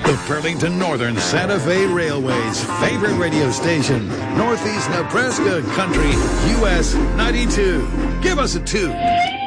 The Burlington Northern Santa Fe Railway's favorite radio station, Northeast Nebraska Country, US 92. Give us a 2.